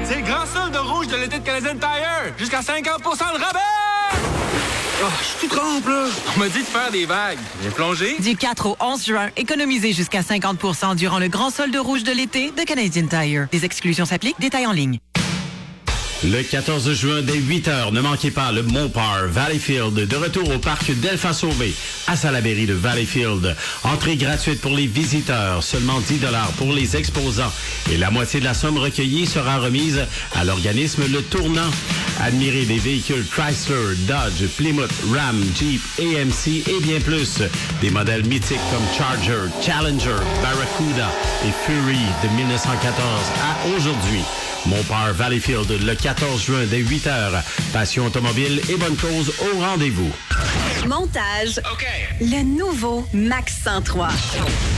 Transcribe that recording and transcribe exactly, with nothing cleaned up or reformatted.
C'est le grand solde de rouge de l'été de Canadian Tire! Jusqu'à cinquante pour cent de rabais! Oh, je suis tout trempe, là! On m'a dit de faire des vagues. Viens plonger? Du quatre au onze juin, économisez jusqu'à cinquante pour cent durant le grand solde rouge de l'été de Canadian Tire. Des exclusions s'appliquent, détails en ligne. Le quatorze juin, dès huit heures, ne manquez pas le Mopar Valleyfield de retour au parc Delpha Sauvé à Salaberry de Valleyfield. Entrée gratuite pour les visiteurs, seulement dix dollars pour les exposants. Et la moitié de la somme recueillie sera remise à l'organisme Le Tournant. Admirez des véhicules Chrysler, Dodge, Plymouth, Ram, Jeep, A M C et bien plus. Des modèles mythiques comme Charger, Challenger, Barracuda et Fury de mille neuf cent quatorze à aujourd'hui. Mopar Valleyfield, le quatorze juin dès huit heures. Passion automobile et bonne cause au rendez-vous. Montage. OK. Le nouveau Max cent trois.